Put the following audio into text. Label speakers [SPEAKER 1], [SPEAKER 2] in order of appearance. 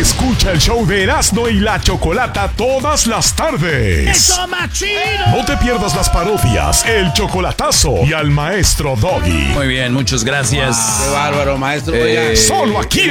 [SPEAKER 1] Escucha el show de Erasmo y la Chocolata todas las tardes.
[SPEAKER 2] ¡Eso, machino!
[SPEAKER 1] No te pierdas las parodias, el chocolatazo y al maestro Doggy.
[SPEAKER 3] Muy bien, muchas gracias.
[SPEAKER 4] Qué bárbaro, maestro.
[SPEAKER 1] Solo aquí